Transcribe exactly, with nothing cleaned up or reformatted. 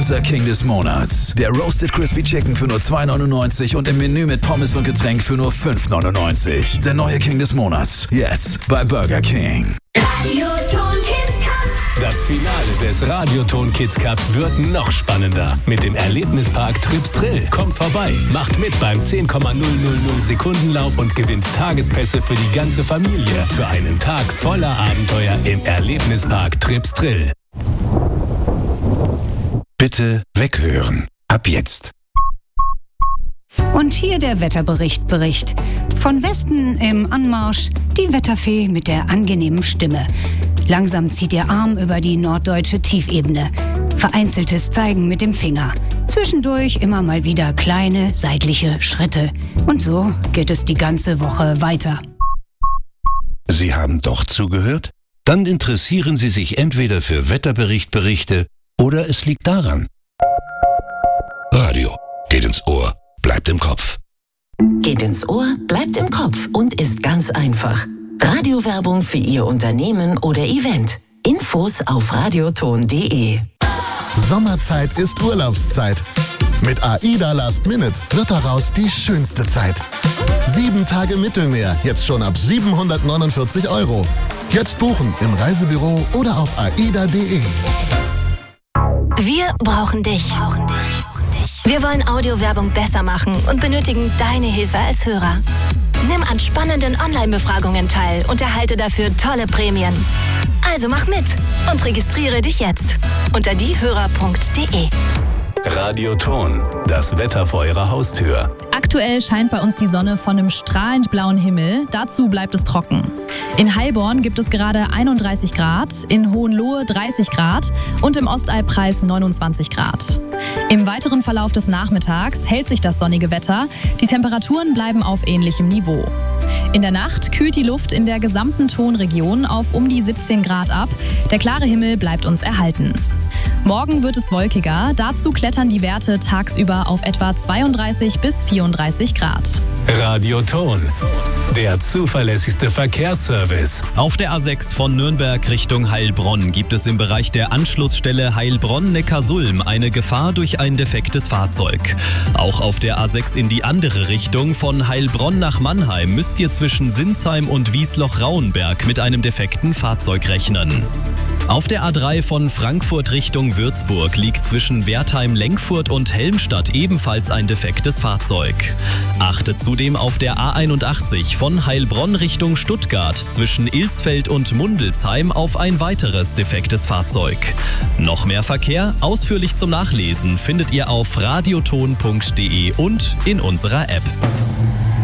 Unser King des Monats. Der Roasted Crispy Chicken für nur zwei neunundneunzig und im Menü mit Pommes und Getränk für nur fünf neunundneunzig. Der neue King des Monats. Jetzt bei Burger King. Radioton Kids Cup. Das Finale des Radioton Kids Cup wird noch spannender. Mit dem Erlebnispark Trips Drill. Kommt vorbei, macht mit beim zehn Komma null null null Sekundenlauf und gewinnt Tagespässe für die ganze Familie. Für einen Tag voller Abenteuer im Erlebnispark Trips Drill. Bitte weghören. Ab jetzt. Und hier der Wetterbericht Bericht. Von Westen im Anmarsch die Wetterfee mit der angenehmen Stimme. Langsam zieht ihr Arm über die norddeutsche Tiefebene. Vereinzeltes Zeigen mit dem Finger. Zwischendurch immer mal wieder kleine seitliche Schritte. Und so geht es die ganze Woche weiter. Sie haben doch zugehört? Dann interessieren Sie sich entweder für Wetterberichtberichte oder es liegt daran. Radio geht ins Ohr, bleibt im Kopf. Geht ins Ohr, bleibt im Kopf und ist ganz einfach. Radiowerbung für Ihr Unternehmen oder Event. Infos auf radioton punkt de. Sommerzeit ist Urlaubszeit. Mit AIDA Last Minute wird daraus die schönste Zeit. Sieben Tage Mittelmeer, jetzt schon ab siebenhundertneunundvierzig Euro. Jetzt buchen im Reisebüro oder auf aida punkt de. Wir brauchen dich. Wir wollen Audiowerbung besser machen und benötigen deine Hilfe als Hörer. Nimm an spannenden Online-Befragungen teil und erhalte dafür tolle Prämien. Also mach mit und registriere dich jetzt unter diehörer punkt de. Radioton, das Wetter vor Ihrer Haustür. Aktuell scheint bei uns die Sonne von einem strahlend blauen Himmel. Dazu bleibt es trocken. In Heilbronn gibt es gerade einunddreißig Grad, in Hohenlohe dreißig Grad und im Ostallkreis neunundzwanzig Grad. Im weiteren Verlauf des Nachmittags hält sich das sonnige Wetter. Die Temperaturen bleiben auf ähnlichem Niveau. In der Nacht kühlt die Luft in der gesamten Tonregion auf um die siebzehn Grad ab. Der klare Himmel bleibt uns erhalten. Morgen wird es wolkiger. Dazu klettern die Werte tagsüber auf etwa zweiunddreißig bis vierunddreißig Grad. Radioton, der zuverlässigste Verkehrsservice. Auf der A sechs von Nürnberg Richtung Heilbronn gibt es im Bereich der Anschlussstelle Heilbronn-Neckarsulm eine Gefahr durch ein defektes Fahrzeug. Auch auf der A sechs in die andere Richtung von Heilbronn nach Mannheim müsst ihr zwischen Sinsheim und Wiesloch-Rauenberg mit einem defekten Fahrzeug rechnen. Auf der A drei von Frankfurt Richtung Würzburg liegt zwischen Wertheim-Lenkfurt und Helmstadt ebenfalls ein defektes Fahrzeug. Achtet zudem auf der A einundachtzig von Heilbronn Richtung Stuttgart zwischen Ilsfeld und Mundelsheim auf ein weiteres defektes Fahrzeug. Noch mehr Verkehr, ausführlich zum Nachlesen, findet ihr auf radioton punkt de und in unserer App.